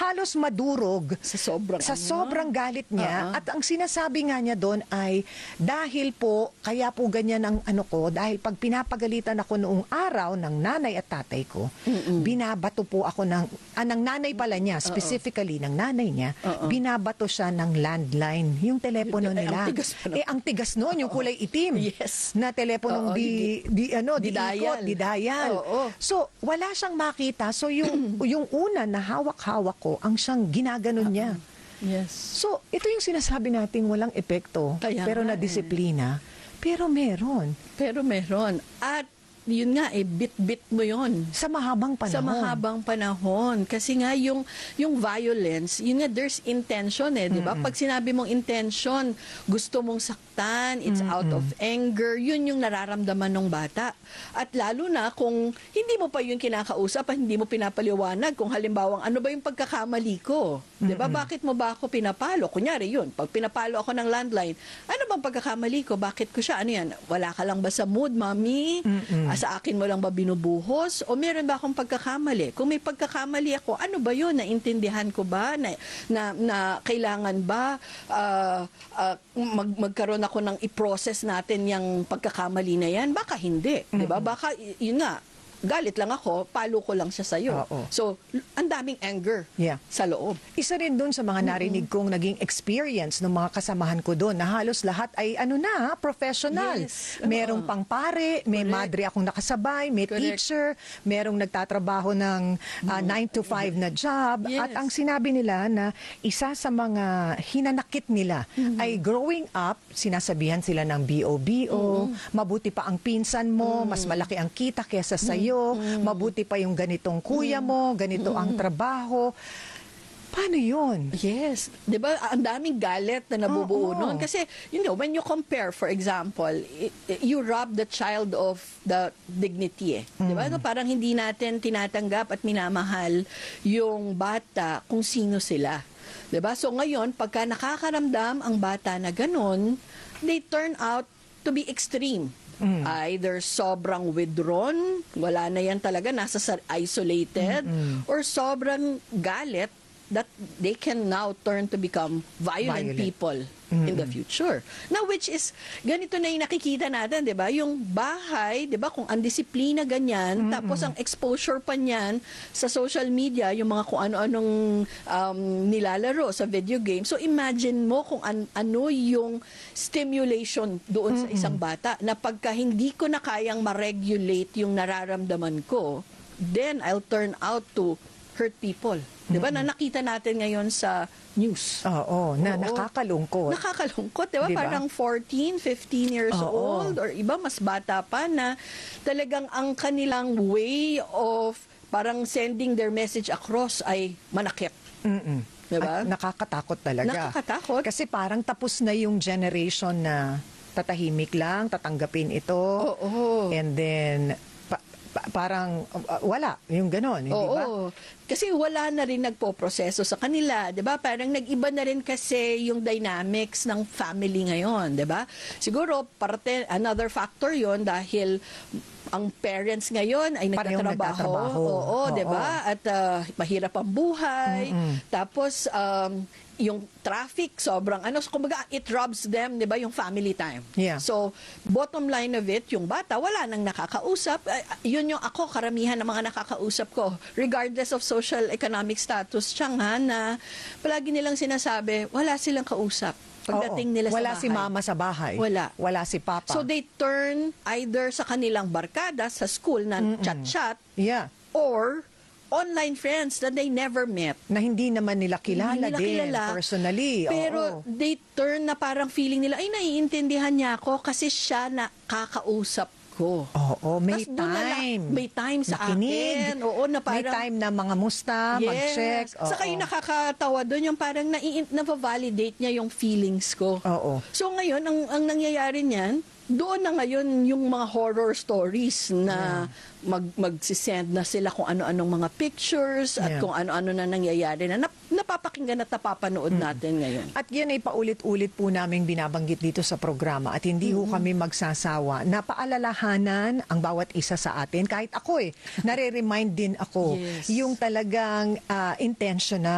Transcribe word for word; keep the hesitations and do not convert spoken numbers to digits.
halos madurog Sa sobrang sa ano? sobrang galit niya. Oo. At ang sinasabi nga niya doon ay dahil po, kaya po ganyan ang ano ko, dahil pag pinapagalitan ako noong araw ng nanay at tatay ko, Mm-mm. binabato po ako ng, ah, ng nanay pala niya, specifically ng nanay niya, Oo. binabato siya ng landline, yung telepono Eh, nila. ang tigas pa Eh, ang tigas noon, yung kulay itim. Yes. Na teleponong Oo, di, di, ano, di, di-dial. ikot, di dial. Oo. So, wala siyang makita. So, yung, yung una na hawak-hawak ko, ang siyang ginaganon niya. Yes. So, ito yung sinasabi nating walang epekto, Kaya pero nga na eh. disiplina. Pero meron. Pero meron. At yun nga, eh, bit-bit mo yun. Sa mahabang panahon. Sa mahabang panahon. Kasi nga, yung, yung violence, yun nga, there's intention eh, di ba? Pag sinabi mong intention, gusto mong saktan, it's Mm-mm. out of anger, yun yung nararamdaman ng bata. At lalo na kung hindi mo pa yun kinakausap, at hindi mo pinapaliwanag kung halimbawang ano ba yung pagkakamali ko. Di ba? Mm-mm. Bakit mo ba ako pinapalo? Kunyari yun, pag pinapalo ako ng landline, ano bang pagkakamali ko? Bakit ko siya? Ano yan? Wala ka lang ba sa mood, mami? Mm-mm. Ah, sa akin mo lang ba binubuhos? O meron ba akong pagkakamali? Kung may pagkakamali ako, ano ba yun? Naintindihan ko ba? Na, na, na kailangan ba ah, ah, mag, magkaroon ako ng i-process natin yung pagkakamali na yan? Baka hindi. Di ba? Baka, y- yun nga, galit lang ako, palo ko lang siya sa'yo. Oo. So, l- ang daming anger Yeah. sa loob. Isa rin dun sa mga narinig kong naging experience ng mga kasamahan ko doon na halos lahat ay ano na, ha, professional. Yes. Merong Oo. pang pare, may Correct. madre akong nakasabay, may Correct. teacher, merong nagtatrabaho ng nine to five na job. Yes. At ang sinabi nila na isa sa mga hinanakit nila ay growing up, sinasabihan sila ng B O B O, mabuti pa ang pinsan mo, mas malaki ang kita kesa sa'yo, mabuti pa yung ganitong kuya mo, ganito ang trabaho. Paano yun? Yes. 'Di ba ang daming galit na nabubuo Oo. noon kasi you know when you compare for example i- i- you rob the child of the dignity eh. 'Di ba? No, parang hindi natin tinatanggap at minamahal yung bata kung sino sila. 'Di ba? So ngayon pagka nakakaramdam ang bata na ganun, they turn out to be extreme. Either sobrang withdrawn, wala na yan talaga, nasa sa- isolated, or sobrang galit that they can now turn to become violent, Violent. people in the future. Now, which is, ganito na yung nakikita natin, di ba? Yung bahay, di ba? Kung undisiplina ganyan, tapos ang exposure pa niyan sa social media, yung mga kung ano-anong um, nilalaro sa video game. So, imagine mo kung an- ano yung stimulation doon sa isang bata na pagka hindi ko na kayang ma-regulate yung nararamdaman ko, then I'll turn out to hurt people. Di ba? Na nakita natin ngayon sa news. Oo, na Oo. nakakalungkot. Nakakalungkot, di ba? Di ba? Parang fourteen, fifteen years Oo. old or iba mas bata pa na talagang ang kanilang way of parang sending their message across ay manakit. Mm-mm. Diba? At nakakatakot talaga. Nakakatakot. Kasi parang tapos na yung generation na tatahimik lang, tatanggapin ito. Oo. And then, pa- pa- parang uh, wala, yung ganon, hindi ba? Oo. Kasi wala na rin nagpo-proseso sa kanila, 'di ba? Parang nag-iba na rin kasi yung dynamics ng family ngayon, 'di ba? Siguro parte another factor 'yon dahil ang parents ngayon ay Parehong nagtatrabaho. nagtatrabaho. Oo, Oo. 'di ba? At ah, mahirap ang buhay. Tapos um, yung traffic sobrang ano, so, kumbaga it robs them, 'di ba, yung family time. Yeah. So, bottom line of it, yung bata wala nang nakakausap. Ay, yun yung ako, karamihan ng mga nakakausap ko, regardless of social economic status, tiyang ha, na palagi nilang sinasabi, wala silang kausap pagdating Oo. nila Wala sa bahay. si mama sa bahay. Wala. Wala si papa. So, they turn either sa kanilang barkada sa school na chat-chat yeah. or online friends that they never met. Na hindi naman nila kilala Hindi nila din kilala. personally. Pero Oo. they turn na parang feeling nila, ay, naiintindihan niya ako kasi siya nakakausap ko. Oo, may Tas doon na lang- time. may time sa Makinig. akin. Oo, na May parang- time na mga musta, mag-check. Saka Oo. yung nakakatawa doon, yung parang nai- na-validate niya yung feelings ko. Oo. So ngayon, ang, ang nangyayari niyan, doon na ngayon yung mga horror stories na mag magsisend na sila kung ano-anong mga pictures at Yeah. kung ano-ano na nangyayari na nap, napapakinggan at napapanood natin ngayon. At yan ay paulit-ulit po naming binabanggit dito sa programa at hindi ho kami magsasawa na paalalahanan ang bawat isa sa atin. Kahit ako eh, nare-remind din ako Yes. yung talagang ah, intentional